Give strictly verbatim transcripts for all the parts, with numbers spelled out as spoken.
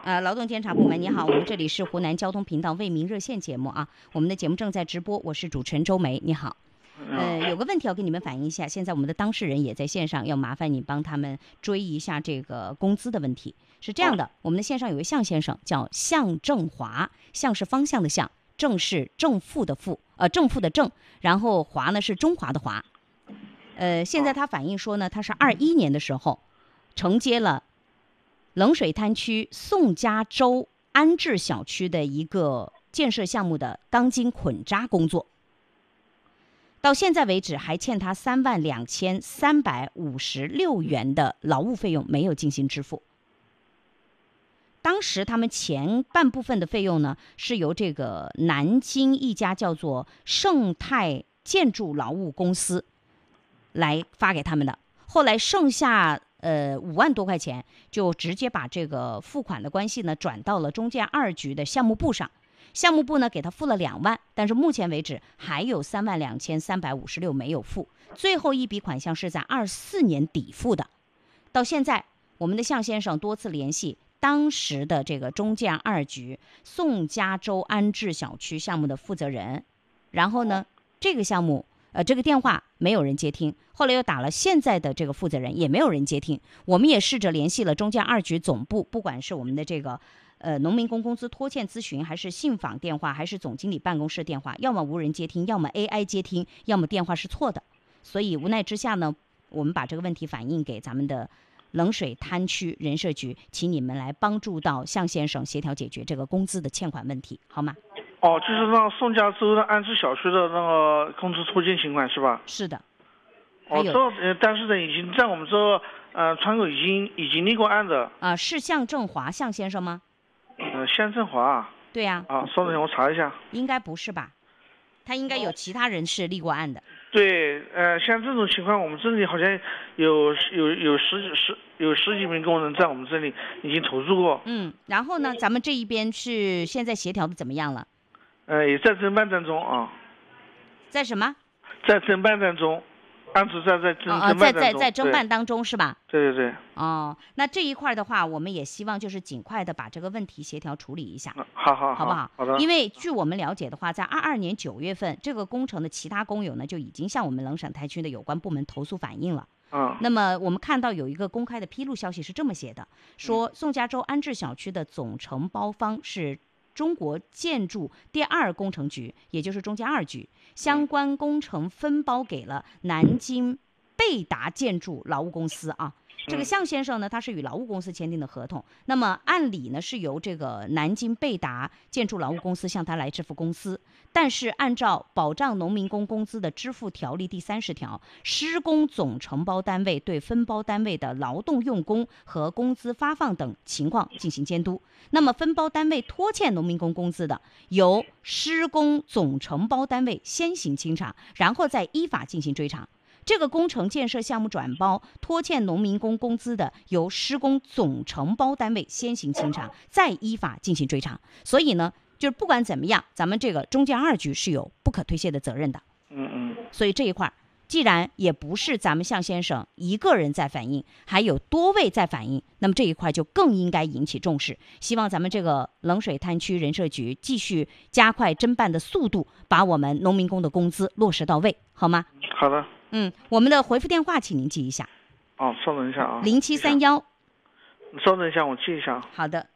呃，劳动监察部门，你好，我们这里是湖南交通频道为民热线节目啊，我们的节目正在直播，我是主持人周梅，你好。呃，有个问题要跟你们反映一下，现在我们的当事人也在线上，要麻烦你帮他们追一下这个工资的问题。是这样的，我们的线上有位向先生叫向正华，向是方向的向，正是正负的负，呃，正负的正，然后华呢是中华的华。呃，现在他反映说呢，他是二一年的时候承接了冷水滩区宋家洲安置小区的一个建设项目的钢筋捆扎工作，到现在为止还欠他三万两千三百五十六元的劳务费用没有进行支付。当时他们前半部分的费用呢，是由这个南京一家叫做盛泰建筑劳务公司来发给他们的，后来剩下呃五万多块钱，就直接把这个付款的关系呢转到了中建二局的项目部上。项目部呢给他付了两万，但是目前为止还有三万两千三百五十六没有付，最后一笔款项是在二四年底付的。到现在，我们的向先生多次联系当时的这个中建二局宋家洲安置小区项目的负责人，然后呢，这个项目呃这个电话没有人接听，后来又打了现在的这个负责人，也没有人接听。我们也试着联系了中建二局总部，不管是我们的这个。呃，农民工工资拖欠咨询，还是信访电话，还是总经理办公室电话，要么无人接听，要么 A I 接听，要么电话是错的。所以无奈之下呢，我们把这个问题反映给咱们的冷水滩区人社局，请你们来帮助到向先生协调解决这个工资的欠款问题，好吗？ 哦，就是那宋家洲的安置小区的那个工资拖欠情况是吧？ 是的。 哦，这呃，但是呢，已经在我们这呃窗口已经已经立过案的。 啊、呃，是向正华向先生吗？ 呃，向正华啊。 对呀、 啊。啊，稍等一下，我查一下。 应该不是吧？他应该有其他人是立过案的。 对，呃，像这种情况，我们这里好像有有有十几十有十几名工人在我们这里已经投诉过。 嗯，然后呢，咱们这一边是现在协调的怎么样了？ 呃，也在侦办当中啊。 在什么？ 在侦办当中。案子在在侦啊、哦，在在在侦办当中是吧？ 对对对。 哦，那这一块的话，我们也希望就是尽快的把这个问题协调处理一下。 好好好， 好不好？ 好的。 因为据我们了解的话，在二二年九月份，这个工程的其他工友呢就已经向我们冷水滩区的有关部门投诉反映了。 嗯。 那么我们看到有一个公开的披露消息是这么写的，说宋家洲安置小区的总承包方是中国建筑第二工程局，也就是中建二局，相关工程分包给了南京贝达建筑劳务公司啊。这个向先生呢，他是与劳务公司签订的合同，那么按理呢是由这个南京贝达建筑劳务公司向他来支付工资，但是按照保障农民工工资的支付条例第三十条，施工总承包单位对分包单位的劳动用工和工资发放等情况进行监督。那么分包单位拖欠农民工工资的，由施工总承包单位先行清偿，然后再依法进行追偿。这个工程建设项目转包拖欠农民工工资的，由施工总承包单位先行清偿，再依法进行追偿。所以呢，就是不管怎么样，咱们这个中建二局是有不可推卸的责任的。 嗯嗯。 所以这一块，既然也不是咱们向先生一个人在反映，还有多位在反映，那么这一块就更应该引起重视。希望咱们这个冷水滩区人社局继续加快侦办的速度，把我们农民工的工资落实到位，好吗？ 好的。 嗯，我们的回复电话请您记一下。 哦，稍等一下啊。 零七三幺。 稍等一下，我记一下。 好的。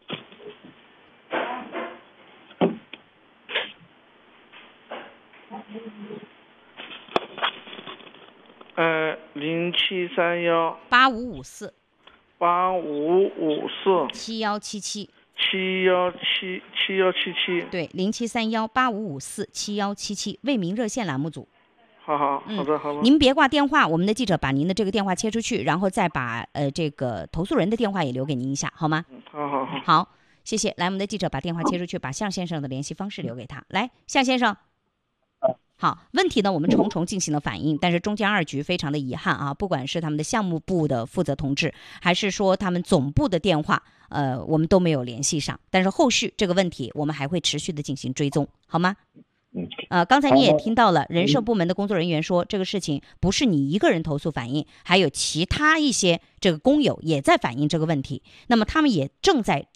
呃，零七三幺。 八五五四。 八五五四。 七幺七七。 七幺七七幺七七。 对，零七三幺八五五四七幺七七，为民热线栏目组。 好好好的好的、嗯， 您别挂电话，我们的记者把您的这个电话切出去，然后再把呃这个投诉人的电话也留给您一下，好吗？ 嗯，好好好， 好，谢谢。来，我们的记者把电话切出去，把向先生的联系方式留给他。来，向先生。好，问题呢我们重重进行了反映，但是中建二局非常的遗憾啊，不管是他们的项目部的负责同志，还是说他们总部的电话，呃，我们都没有联系上。但是后续这个问题我们还会持续的进行追踪，好吗？呃，刚才你也听到了，人社部门的工作人员说，这个事情不是你一个人投诉反映，还有其他一些这个工友也在反映这个问题。那么他们也正在